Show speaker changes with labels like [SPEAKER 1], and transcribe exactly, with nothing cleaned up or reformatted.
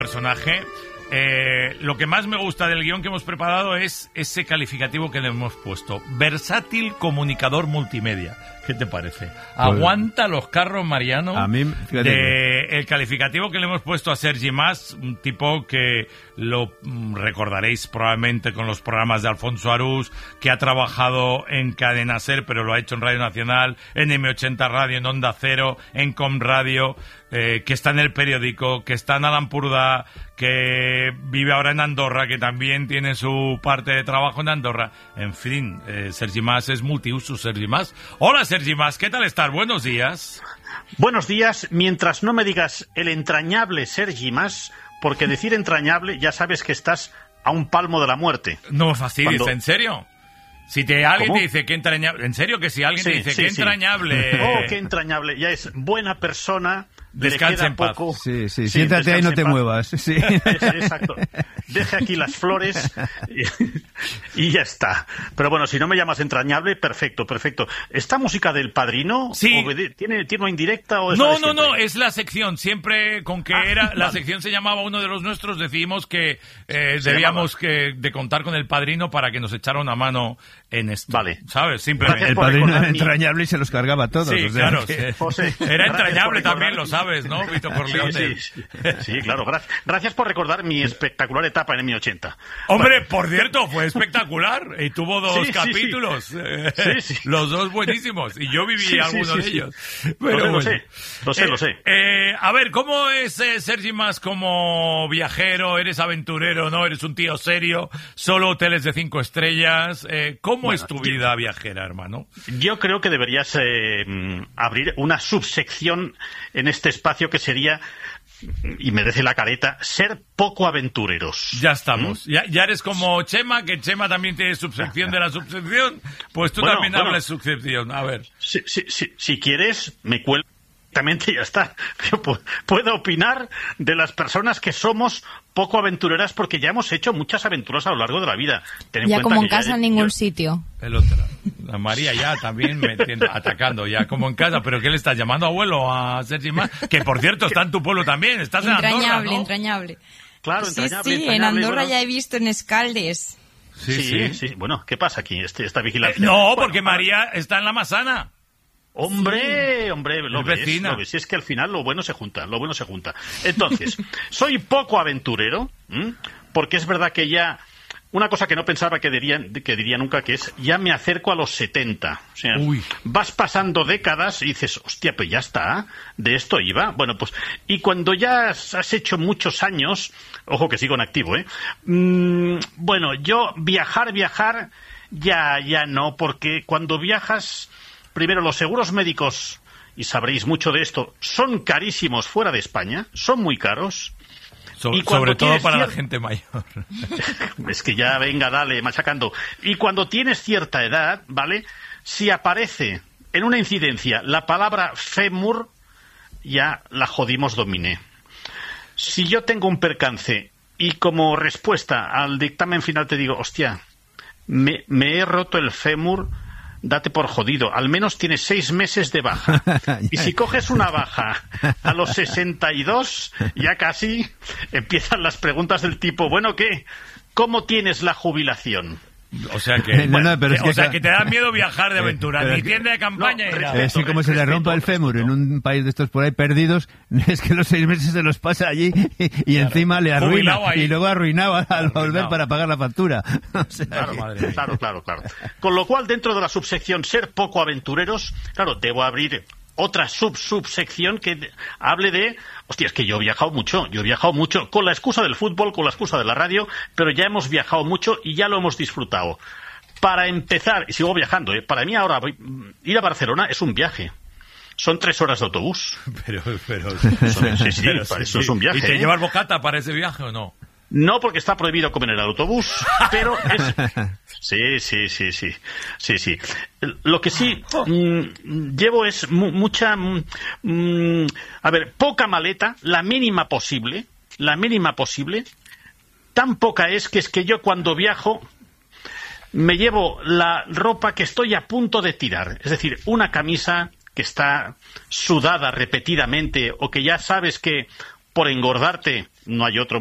[SPEAKER 1] personaje. Eh, lo que más me gusta del guión que hemos preparado es ese calificativo que le hemos puesto: versátil comunicador multimedia. ¿Qué te parece? Pues, aguanta los carros, Mariano.
[SPEAKER 2] A mí, fíjate,
[SPEAKER 1] de el calificativo que le hemos puesto a Sergi Mas, un tipo que lo recordaréis probablemente con los programas de Alfonso Arús, que ha trabajado en Cadena Ser, pero lo ha hecho en Radio Nacional, en eme ochenta Radio, en Onda Cero, en Com Radio, eh, que está en El Periódico, que está en Alampurdá, que vive ahora en Andorra, que también tiene su parte de trabajo en Andorra. En fin, eh, Sergi Mas es multiuso, Sergi Mas. Hola, Sergi Mas, ¿qué tal estás? Buenos días.
[SPEAKER 3] Buenos días, mientras no me digas el entrañable Sergi Mas, porque decir entrañable ya sabes que estás a un palmo de la muerte.
[SPEAKER 1] No me fastidies, Cuando... ¿en serio? Si te, alguien
[SPEAKER 3] ¿Cómo?
[SPEAKER 1] te dice qué entrañable... ¿En serio que si alguien
[SPEAKER 3] sí,
[SPEAKER 1] te dice
[SPEAKER 3] sí,
[SPEAKER 1] qué
[SPEAKER 3] sí.
[SPEAKER 1] entrañable...
[SPEAKER 3] Oh, qué entrañable. Ya es buena persona...
[SPEAKER 1] Descansa en paz.
[SPEAKER 3] Poco.
[SPEAKER 2] Sí, sí, sí, siéntate ahí y no te muevas. Sí.
[SPEAKER 3] Es, exacto. Deje aquí las flores y, y ya está. Pero bueno, si no me llamas entrañable, perfecto, perfecto. ¿Esta música del Padrino
[SPEAKER 1] sí.
[SPEAKER 3] obede- tiene, tiene una indirecta o es
[SPEAKER 1] No,
[SPEAKER 3] la de
[SPEAKER 1] no,
[SPEAKER 3] siempre?
[SPEAKER 1] no, es la sección. Siempre con que
[SPEAKER 3] Ah,
[SPEAKER 1] era la
[SPEAKER 3] vale.
[SPEAKER 1] sección se llamaba uno de los nuestros, decidimos que eh,
[SPEAKER 3] Se
[SPEAKER 1] debíamos que, de contar con el Padrino para que nos echara una mano en esto.
[SPEAKER 3] Vale.
[SPEAKER 1] ¿Sabes? Simplemente.
[SPEAKER 2] El
[SPEAKER 3] por
[SPEAKER 2] Padrino
[SPEAKER 3] recordar
[SPEAKER 2] era
[SPEAKER 3] mi-
[SPEAKER 2] entrañable y se los cargaba a todos.
[SPEAKER 1] Sí,
[SPEAKER 2] o sea
[SPEAKER 1] claro.
[SPEAKER 2] que-
[SPEAKER 1] sí.
[SPEAKER 3] José,
[SPEAKER 1] Era
[SPEAKER 3] gracias
[SPEAKER 1] entrañable
[SPEAKER 3] por
[SPEAKER 1] también,
[SPEAKER 3] recordar-
[SPEAKER 1] lo sabes, ¿no, Vito
[SPEAKER 3] Sí,
[SPEAKER 1] Corleone?
[SPEAKER 3] sí, sí, sí, claro. Gracias, gracias por recordar mi espectacular etapa en eme ochenta.
[SPEAKER 1] Hombre,
[SPEAKER 3] Bueno,
[SPEAKER 1] por cierto, fue espectacular y tuvo dos
[SPEAKER 3] Sí, sí, sí.
[SPEAKER 1] capítulos, eh,
[SPEAKER 3] Sí, sí.
[SPEAKER 1] los dos buenísimos, y yo viví
[SPEAKER 3] Sí, sí,
[SPEAKER 1] alguno
[SPEAKER 3] sí,
[SPEAKER 1] de
[SPEAKER 3] sí.
[SPEAKER 1] ellos.
[SPEAKER 3] Lo
[SPEAKER 1] Pero
[SPEAKER 3] sé, lo
[SPEAKER 1] bueno.
[SPEAKER 3] sé, lo sé,
[SPEAKER 1] Eh,
[SPEAKER 3] lo sé.
[SPEAKER 1] eh, a ver, ¿cómo es eh, Sergi Mas como viajero? ¿Eres aventurero, no? ¿Eres un tío serio? ¿Solo hoteles de cinco estrellas? Eh, ¿Cómo
[SPEAKER 3] Bueno,
[SPEAKER 1] es tu
[SPEAKER 3] yo-
[SPEAKER 1] vida viajera, hermano?
[SPEAKER 3] Yo creo que deberías eh, mm, abrir una subsección en este espacio que sería, y merece la careta, ser poco aventureros.
[SPEAKER 1] Ya estamos. Ya, ya eres como Chema, que Chema también tiene subsección de la subsección. Pues tú
[SPEAKER 3] Bueno,
[SPEAKER 1] también
[SPEAKER 3] bueno.
[SPEAKER 1] hablas subsección. A ver.
[SPEAKER 3] Si, si, si, si quieres, me cuelgo directamente y ya está. Yo pu- puedo opinar de las personas que somos poco aventureras porque ya hemos hecho muchas aventuras a lo largo de la vida. Ten en
[SPEAKER 4] Ya
[SPEAKER 3] cuenta
[SPEAKER 4] como
[SPEAKER 3] que
[SPEAKER 4] en
[SPEAKER 3] ya-
[SPEAKER 4] casa en ningún
[SPEAKER 3] yo-
[SPEAKER 4] sitio.
[SPEAKER 1] El otro. La María ya también metiendo, atacando ya como en casa. ¿Pero qué le estás llamando abuelo a Sergi Mas? Que por cierto está en tu pueblo también. Estás en Andorra,
[SPEAKER 4] Entrañable,
[SPEAKER 1] ¿no?
[SPEAKER 4] entrañable.
[SPEAKER 3] Claro,
[SPEAKER 4] Sí,
[SPEAKER 3] entrañable,
[SPEAKER 4] sí, en
[SPEAKER 3] entrañable,
[SPEAKER 4] Andorra
[SPEAKER 3] bueno.
[SPEAKER 4] ya he visto en Escaldes.
[SPEAKER 1] Sí,
[SPEAKER 3] Sí,
[SPEAKER 1] sí.
[SPEAKER 3] sí, Bueno, ¿qué pasa aquí? Este, esta
[SPEAKER 1] Eh,
[SPEAKER 3] vigilancia.
[SPEAKER 1] no,
[SPEAKER 3] Bueno,
[SPEAKER 1] porque María está en la Masana.
[SPEAKER 3] Hombre, hombre, lo
[SPEAKER 1] Es
[SPEAKER 3] ves,
[SPEAKER 1] vecina.
[SPEAKER 3] lo ves. Si es que al final lo bueno se junta, lo bueno se junta. Entonces, soy poco aventurero, ¿m? Porque es verdad que ya... Una cosa que no pensaba que diría, que diría nunca, que es, ya me acerco a los setenta. O sea,
[SPEAKER 1] Uy.
[SPEAKER 3] vas pasando décadas y dices, hostia, pues ya está, de esto iba. Bueno, pues, y cuando ya has has hecho muchos años, ojo que sigo en activo, ¿eh? Mm, bueno, yo viajar, viajar, ya, ya no, porque cuando viajas, primero los seguros médicos, y sabréis mucho de esto, son carísimos fuera de España, son muy caros.
[SPEAKER 1] So-
[SPEAKER 3] Y cuando
[SPEAKER 1] sobre todo
[SPEAKER 3] tienes
[SPEAKER 1] para la
[SPEAKER 3] cier-
[SPEAKER 1] gente mayor.
[SPEAKER 3] Es que ya, venga, dale, machacando. Y cuando tienes cierta edad, ¿vale? Si aparece en una incidencia la palabra fémur, ya la jodimos dominé. Si yo tengo un percance y como respuesta al dictamen final te digo, hostia, me, me he roto el fémur, date por jodido. Al menos tienes seis meses de baja. Y si coges una baja a los sesenta y dos, ya casi empiezan las preguntas del tipo, bueno, ¿qué? ¿Cómo tienes la jubilación?
[SPEAKER 1] O sea que,
[SPEAKER 2] No, no, pero es
[SPEAKER 1] o
[SPEAKER 2] que
[SPEAKER 1] sea
[SPEAKER 2] esa-
[SPEAKER 1] que te da miedo viajar de aventura,
[SPEAKER 2] pero
[SPEAKER 1] ni
[SPEAKER 2] es que-
[SPEAKER 1] tienda de campaña
[SPEAKER 3] No,
[SPEAKER 1] ni nada.
[SPEAKER 3] respeto,
[SPEAKER 2] Eh, sí, como se le
[SPEAKER 3] respeto,
[SPEAKER 2] rompa el fémur en
[SPEAKER 3] respeto.
[SPEAKER 2] un país de estos por ahí perdidos, es que los seis meses se los pasa allí y, y encima le arruina.
[SPEAKER 1] Jubilado ahí.
[SPEAKER 2] Y luego arruinaba al
[SPEAKER 1] Arruinado.
[SPEAKER 2] volver para pagar la factura. O sea
[SPEAKER 3] Claro,
[SPEAKER 2] que-
[SPEAKER 1] madre mía.
[SPEAKER 3] claro, claro, claro. Con lo cual, dentro de la subsección ser poco aventureros, claro, debo abrir otra sub-subsección que de- hable de, hostia, es que yo he viajado mucho, yo he viajado mucho, con la excusa del fútbol, con la excusa de la radio, pero ya hemos viajado mucho y ya lo hemos disfrutado. Para empezar, y sigo viajando, ¿eh? Para mí ahora voy- ir a Barcelona es un viaje. Son tres horas de autobús.
[SPEAKER 1] Pero, pero,
[SPEAKER 3] Son- sí, sí,
[SPEAKER 1] pero
[SPEAKER 3] para eso es un viaje,
[SPEAKER 1] ¿Y te
[SPEAKER 3] ¿eh?
[SPEAKER 1] llevas bocata para ese viaje o no?
[SPEAKER 3] No, porque está prohibido comer en el autobús, pero es... Sí, sí, sí, sí, sí, sí. Lo que sí mm, llevo es mu- mucha... mm, mm, a ver, poca maleta, la mínima posible, la mínima posible. Tan poca es que es que yo cuando viajo me llevo la ropa que estoy a punto de tirar. Es decir, una camisa que está sudada repetidamente o que ya sabes que por engordarte, no hay otro